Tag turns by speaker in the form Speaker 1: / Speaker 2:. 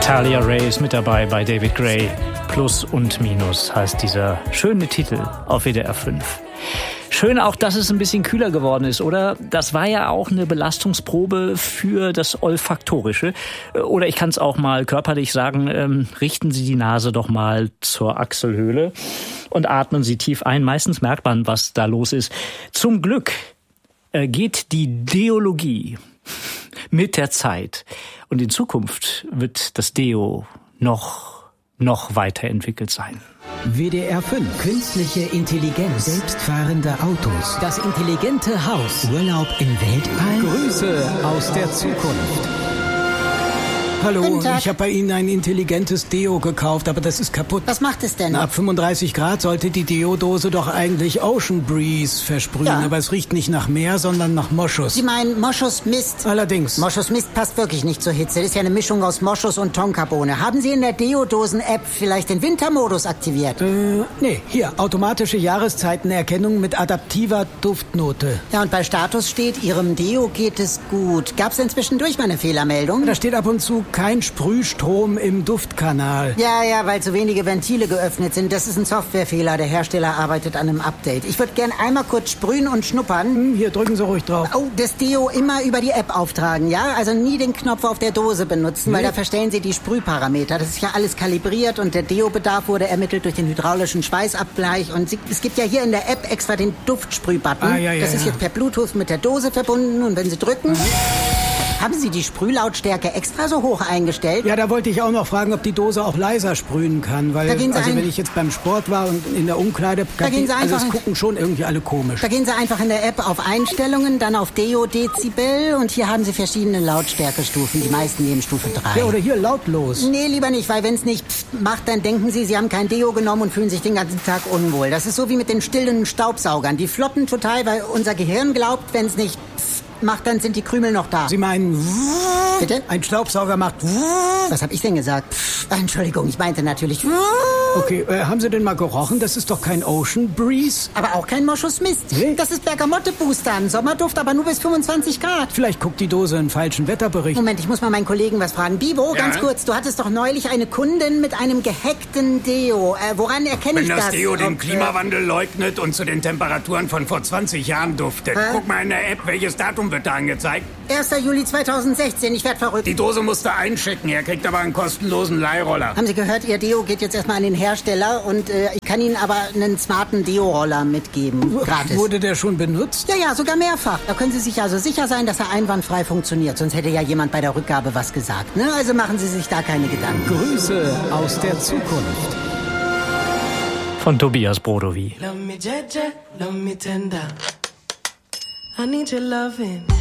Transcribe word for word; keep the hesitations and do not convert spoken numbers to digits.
Speaker 1: Talia Ray ist mit dabei bei David Gray. Plus und Minus heißt dieser schöne Titel auf W D R fünf. Schön auch, dass es ein bisschen kühler geworden ist, oder? Das war ja auch eine Belastungsprobe für das Olfaktorische. Oder ich kann es auch mal körperlich sagen, ähm, richten Sie die Nase doch mal zur Achselhöhle und atmen Sie tief ein. Meistens merkt man, was da los ist. Zum Glück äh, geht die Deologie mit der Zeit. Und in Zukunft wird das Deo noch, noch weiterentwickelt sein.
Speaker 2: W D R fünf. Künstliche Intelligenz. Selbstfahrende Autos. Das intelligente Haus. Urlaub im Weltall. Grüße aus der Zukunft.
Speaker 3: Hallo, ich habe bei Ihnen ein intelligentes Deo gekauft, aber das ist kaputt.
Speaker 4: Was macht es denn?
Speaker 3: Na, ab fünfunddreißig Grad sollte die Deodose doch eigentlich Ocean Breeze versprühen, ja. Aber es riecht nicht nach Meer, sondern nach Moschus.
Speaker 4: Sie meinen Moschusmist?
Speaker 3: Allerdings.
Speaker 4: Moschusmist passt wirklich nicht zur Hitze. Das ist ja eine Mischung aus Moschus und Tonkabohne. Haben Sie in der Deodosen-App vielleicht den Wintermodus aktiviert?
Speaker 3: Äh, nee, hier, automatische Jahreszeitenerkennung mit adaptiver Duftnote.
Speaker 4: Ja, und bei Status steht, Ihrem Deo geht es gut. Gab es denn zwischendurch mal eine Fehlermeldung?
Speaker 3: Da steht ab und zu kein Sprühstrom im Duftkanal.
Speaker 4: Ja, ja, weil zu wenige Ventile geöffnet sind. Das ist ein Softwarefehler. Der Hersteller arbeitet an einem Update. Ich würde gern einmal kurz sprühen und schnuppern.
Speaker 3: Hm, hier, drücken Sie ruhig drauf.
Speaker 4: Oh, das Deo immer über die App auftragen, ja? Also nie den Knopf auf der Dose benutzen, nee. Weil da verstellen Sie die Sprühparameter. Das ist ja alles kalibriert und der Deo-Bedarf wurde ermittelt durch den hydraulischen Schweißabgleich. Und Sie, es gibt ja hier in der App extra den Duftsprühbutton.
Speaker 3: Ah, ja, ja,
Speaker 4: das ist
Speaker 3: ja.
Speaker 4: jetzt per Bluetooth mit der Dose verbunden und wenn Sie drücken... Mhm. Haben Sie die Sprühlautstärke extra so hoch eingestellt?
Speaker 3: Ja, da wollte ich auch noch fragen, ob die Dose auch leiser sprühen kann, weil
Speaker 4: da gehen Sie
Speaker 3: also
Speaker 4: ein...
Speaker 3: wenn ich jetzt beim Sport war und in der Umkleide,
Speaker 4: da gehen Sie
Speaker 3: also
Speaker 4: einfach...
Speaker 3: das gucken schon irgendwie alle komisch.
Speaker 4: Da gehen Sie einfach in der App auf Einstellungen, dann auf Deo-Dezibel und hier haben Sie verschiedene Lautstärkestufen. Die meisten nehmen Stufe drei.
Speaker 3: Ja, oder hier lautlos.
Speaker 4: Nee, lieber nicht, weil wenn es nicht macht, dann denken Sie, Sie haben kein Deo genommen und fühlen sich den ganzen Tag unwohl. Das ist so wie mit den stillen Staubsaugern. Die floppen total, weil unser Gehirn glaubt, wenn es nicht macht, dann sind die Krümel noch da.
Speaker 3: Sie meinen...
Speaker 4: Bitte?
Speaker 3: Ein Staubsauger macht...
Speaker 4: Was habe ich denn gesagt? Entschuldigung, ich meinte natürlich...
Speaker 3: Okay, äh, haben Sie denn mal gerochen? Das ist doch kein Ocean Breeze.
Speaker 4: Aber auch kein Moschusmist.
Speaker 3: Nee?
Speaker 4: Das ist Bergamotte-Booster. Ein Sommerduft, aber nur bis fünfundzwanzig Grad.
Speaker 3: Vielleicht guckt die Dose einen falschen Wetterbericht.
Speaker 4: Moment, ich muss mal meinen Kollegen was fragen. Bibo,
Speaker 5: ja?
Speaker 4: ganz kurz, du hattest doch neulich eine Kundin mit einem gehackten Deo. Äh, woran erkenne ich das?
Speaker 5: Wenn das Deo den
Speaker 4: Ob,
Speaker 5: Klimawandel leugnet und zu den Temperaturen von vor zwanzig Jahren duftet.
Speaker 4: Hä?
Speaker 5: Guck mal in der App, welches Datum wird da angezeigt?
Speaker 4: erster Juli zweitausendsechzehn, ich werd verrückt.
Speaker 5: Die Dose musste einchecken, er kriegt aber einen kostenlosen Leihroller.
Speaker 4: Haben Sie gehört, Ihr Deo geht jetzt erstmal an den Hersteller und äh, ich kann Ihnen aber einen smarten Deo-Roller mitgeben, gratis.
Speaker 3: Wurde der schon benutzt?
Speaker 4: Ja, ja, sogar mehrfach. Da können Sie sich also sicher sein, dass er einwandfrei funktioniert. Sonst hätte ja jemand bei der Rückgabe was gesagt. Ne? Also machen Sie sich da keine Gedanken.
Speaker 2: Grüße aus der Zukunft.
Speaker 1: Von Tobias Brodowy.
Speaker 6: Love me, Jeje, love me tender. I need your loving.